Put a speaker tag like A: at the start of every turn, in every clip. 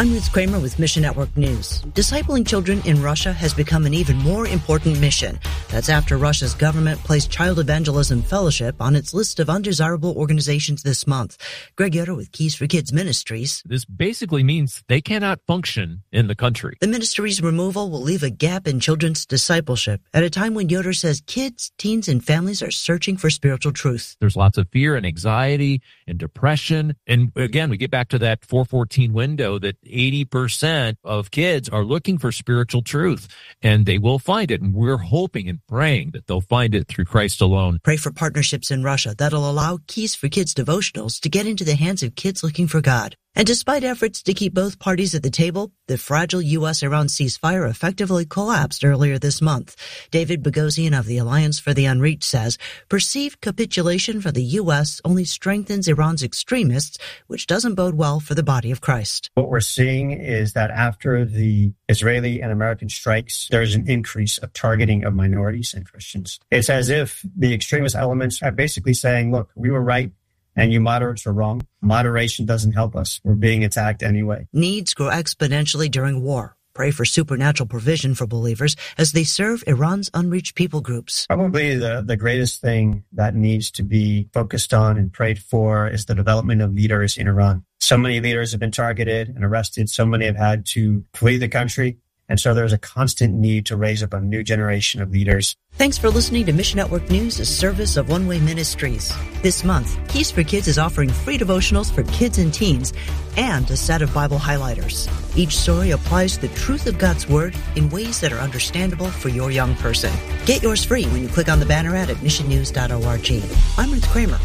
A: I'm Ruth Kramer with Mission Network News. Discipling children in Russia has become an even more important mission. That's after Russia's government placed Child Evangelism Fellowship on its list of undesirable organizations this month. Greg Yoder with Keys for Kids Ministries.
B: This basically means they cannot function in the country.
A: The ministry's removal will leave a gap in children's discipleship at a time when Yoder says kids, teens, and families are searching for spiritual truth.
B: There's lots of fear and anxiety and depression. And again, we get back to that 414 window that 80% of kids are looking for spiritual truth, and they will find it. And we're hoping and praying that they'll find it through Christ alone.
A: Pray for partnerships in Russia that'll allow Keys for Kids devotionals to get into the hands of kids looking for God. And despite efforts to keep both parties at the table, the fragile U.S.-Iran ceasefire effectively collapsed earlier this month. David Boghossian of the Alliance for the Unreached says perceived capitulation for the U.S. only strengthens Iran's extremists, which doesn't bode well for the body of Christ.
C: What we're seeing is that after the Israeli and American strikes, there's an increase of targeting of minorities and Christians. It's as if the extremist elements are basically saying, look, we were right, and you moderates are wrong. Moderation doesn't help us. We're being attacked anyway.
A: Needs grow exponentially during war. Pray for supernatural provision for believers as they serve Iran's unreached people groups.
C: Probably the greatest thing that needs to be focused on and prayed for is the development of leaders in Iran. So many leaders have been targeted and arrested. So many have had to flee the country. And so there's a constant need to raise up a new generation of leaders.
A: Thanks for listening to Mission Network News, a service of One Way Ministries. This month, Keys for Kids is offering free devotionals for kids and teens and a set of Bible highlighters. Each story applies the truth of God's Word in ways that are understandable for your young person. Get yours free when you click on the banner ad at missionnews.org. I'm Ruth Kramer.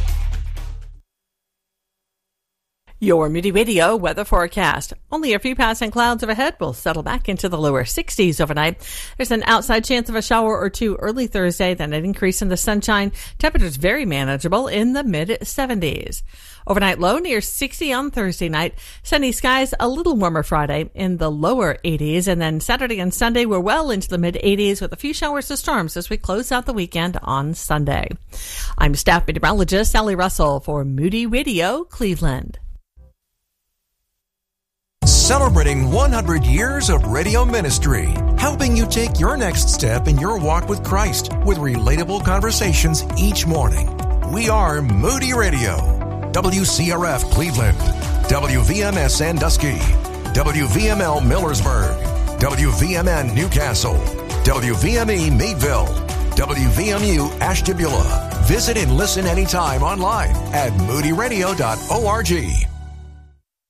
D: Your Moody Radio weather forecast. Only a few passing clouds overhead will settle back into the lower 60s overnight. There's an outside chance of a shower or two early Thursday, then an increase in the sunshine. Temperatures very manageable in the mid-70s. Overnight low near 60 on Thursday night. Sunny skies a little warmer Friday in the lower 80s. And then Saturday and Sunday we're well into the mid-80s with a few showers and storms as we close out the weekend on Sunday. I'm staff meteorologist Sally Russell for Moody Radio, Cleveland.
E: Celebrating 100 years of radio ministry, helping you take your next step in your walk with Christ with relatable conversations each morning. We are Moody Radio, WCRF Cleveland, WVMS Sandusky, WVML Millersburg, WVMN Newcastle, WVME Meadville, WVMU Ashtabula. Visit and listen anytime online at moodyradio.org.